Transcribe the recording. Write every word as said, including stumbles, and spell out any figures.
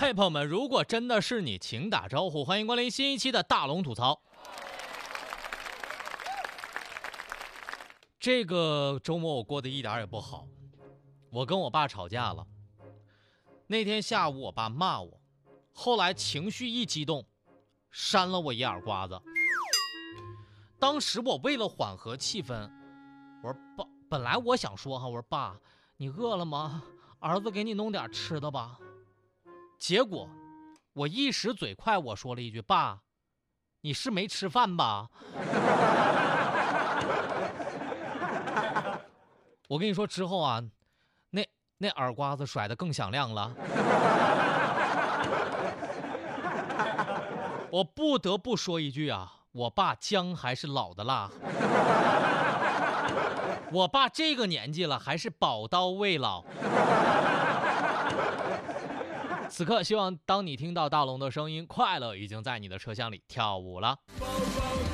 嘿，朋友们，如果真的是你，请打招呼，欢迎光临新一期的大龙吐槽。这个周末我过得一点也不好，我跟我爸吵架了。那天下午我爸骂我，后来情绪一激动，扇了我一耳刮子。当时我为了缓和气氛，我说爸，本来我想说哈，我说爸，你饿了吗？儿子给你弄点吃的吧。结果我一时嘴快，我说了一句，爸，你是没吃饭吧？我跟你说之后啊，那那耳刮子甩得更响亮了。我不得不说一句啊，我爸姜还是老的辣。我爸这个年纪了，还是宝刀未老。此刻，希望当你听到大龙的声音，快乐已经在你的车厢里跳舞了。